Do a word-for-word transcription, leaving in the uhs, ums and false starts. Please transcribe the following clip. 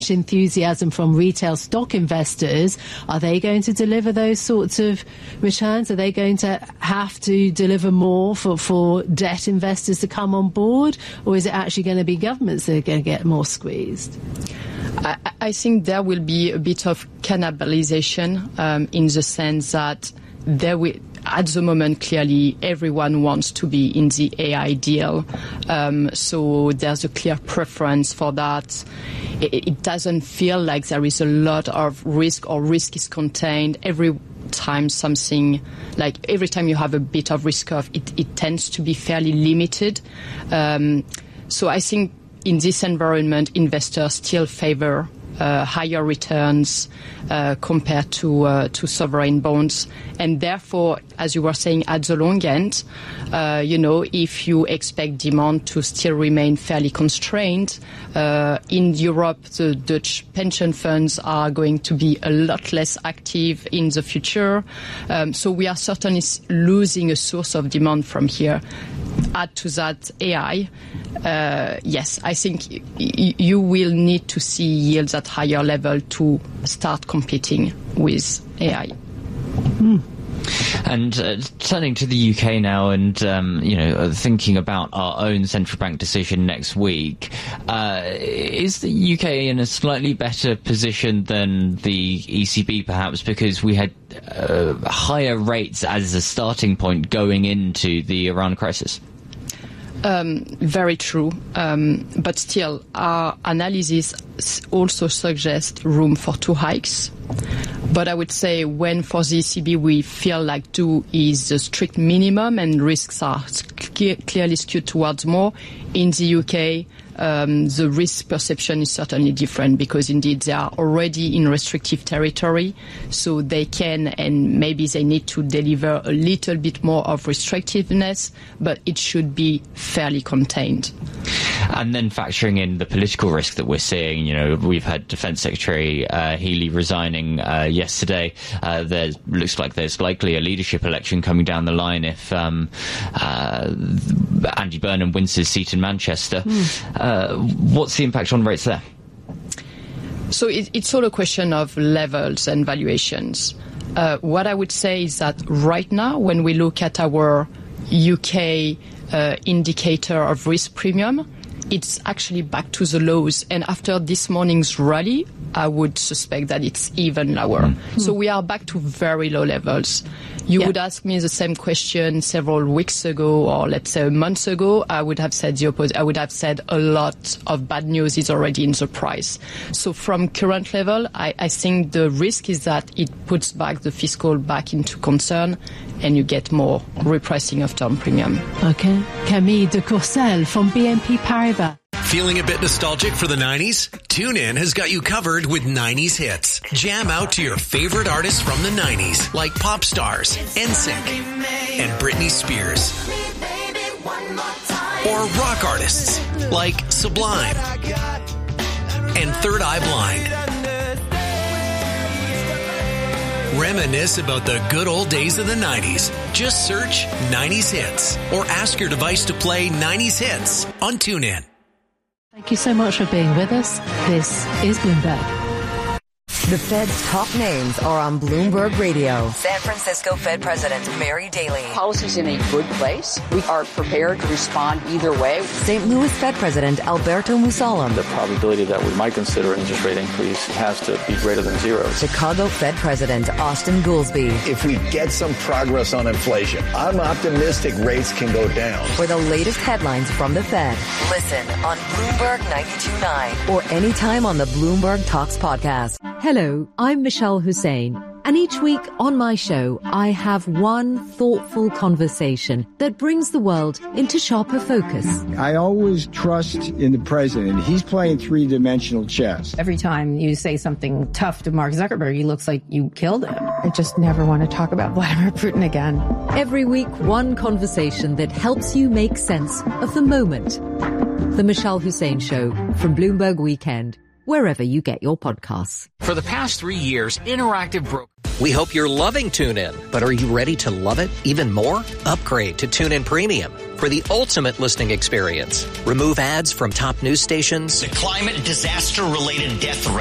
enthusiasm from retail stock investors. Are they going to deliver those sorts of returns? Are they going to have to deliver more for, for debt investors to come on board? Or is it actually going to be governments that are going to get more squeezed? I, I think there will be a bit of cannibalization um, in the sense that there will, at the moment, clearly everyone wants to be in the A I deal. Um, so there's a clear preference for that. It, it doesn't feel like there is a lot of risk or risk is contained. Every time something, like every time you have a bit of risk off, it, it tends to be fairly limited. Um, so I think in this environment, investors still favor Uh, higher returns uh, compared to uh, to sovereign bonds, and therefore, as you were saying, at the long end, uh, you know, if you expect demand to still remain fairly constrained, uh, in Europe, the Dutch pension funds are going to be a lot less active in the future. Um, so we are certainly losing a source of demand from here. Add to that A I, uh, yes, I think y- y- you will need to see yields at higher level to start competing with A I. Mm. And uh, turning to the U K now, and um, you know, thinking about our own central bank decision next week, uh, is the U K in a slightly better position than the E C B, perhaps, because we had uh, higher rates as a starting point going into the Iran crisis? Um, very true. Um, but still, our analysis also suggests room for two hikes. But I would say when for the E C B we feel like two is the strict minimum and risks are clearly skewed towards more, in the U K um, the risk perception is certainly different, because indeed they are already in restrictive territory, so they can and maybe they need to deliver a little bit more of restrictiveness, but it should be fairly contained. And then factoring in the political risk that we're seeing, you know, we've had Defence Secretary uh, Healey resigning uh, yesterday. Uh, there looks like there's likely a leadership election coming down the line if um, uh, Andy Burnham wins his seat in Manchester. Mm. Uh, what's the impact on rates there? So it, it's all a question of levels and valuations. Uh, what I would say is that right now, when we look at our U K uh, indicator of risk premium, it's actually back to the lows. And after this morning's rally, I would suspect that it's even lower. Mm. So we are back to very low levels. You yeah. would ask me the same question several weeks ago, or let's say a month ago, I would have said the opposite. I would have said a lot of bad news is already in the price. So from current level, I, I think the risk is that it puts back the fiscal back into concern, and you get more repricing of term premium. Okay. Camille de Courcelles from B N P Paribas. Feeling a bit nostalgic for the nineties? TuneIn has got you covered with nineties hits. Jam out to your favorite artists from the nineties, like Pop Stars, N Sync, and Britney Spears. Or rock artists, like Sublime and Third Eye Blind. Reminisce about the good old days of the nineties. Just search nineties hits or ask your device to play nineties hits on TuneIn. Thank you so much for being with us. This is Bloomberg. The Fed's top names are on Bloomberg Radio. San Francisco Fed President Mary Daly. Policy's in a good place. We are prepared to respond either way. Saint Louis Fed President Alberto Musalem. The probability that we might consider an interest rate increase has to be greater than zero. Chicago Fed President Austin Goolsbee. If we get some progress on inflation, I'm optimistic rates can go down. For the latest headlines from the Fed, listen on Bloomberg ninety-two point nine or anytime on the Bloomberg Talks podcast. Hello, I'm Michelle Hussein, and each week on my show, I have one thoughtful conversation that brings the world into sharper focus. I always trust in the president. He's playing three-dimensional chess. Every time you say something tough to Mark Zuckerberg, he looks like you killed him. I just never want to talk about Vladimir Putin again. Every week, one conversation that helps you make sense of the moment. The Michelle Hussein Show from Bloomberg Weekend. wherever you get your podcasts. For the past three years, Interactive broke. We hope you're loving TuneIn, but are you ready to love it even more? Upgrade to TuneIn Premium for the ultimate listening experience. Remove ads from top news stations. The climate disaster-related death rate